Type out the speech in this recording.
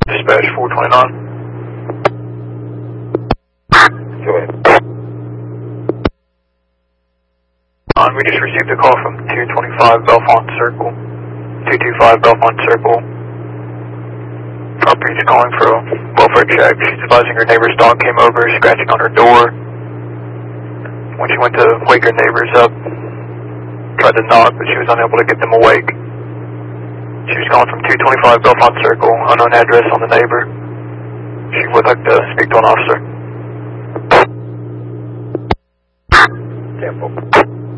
Dispatch 429. Go ahead. We just received a call from 225 Belfont Circle. 225 Belfont Circle. Property's calling for a welfare check. She's advising her neighbor's dog came over, scratching on her door. When she went to wake her neighbors up, tried to knock, but she was unable to get them awake. She was calling from 225 Belfont Circle, unknown address on the neighbor. She would like to speak to an officer.